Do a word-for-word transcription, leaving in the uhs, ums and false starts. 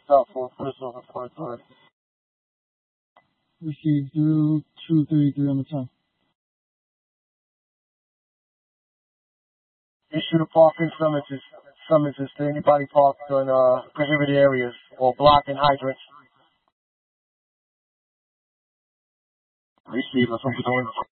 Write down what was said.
South four, personal report, sorry. Received zero two thirty-three on the ten. Issue the parking summonses, summonses to anybody parked in uh, prohibited areas or blocking hydrants. Receive, that's what we're doing.